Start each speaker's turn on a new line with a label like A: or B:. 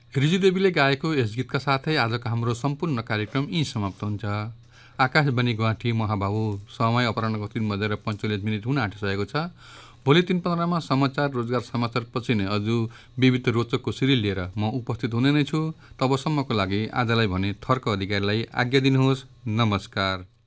A: रिजुदेवीले गाएको यस गीतका साथै आजको हाम्रो सम्पूर्ण कार्यक्रम यहीँ समाप्त हुन्छ। आकाशवाणी गुवाहाटी महाबाबु समय अपराह्नको 3:45 हुन आँटिसकेको छ। भोलि 3:15मा समाचार रोजगार समाचारपछि नै अझ विविध रोचकको सिरियल लिएर म उपस्थित हुने नै छु। तबसम्मको लागि आजलाई भने थर्क अधिकारीलाई आज्ञा दिनुहोस्। नमस्कार।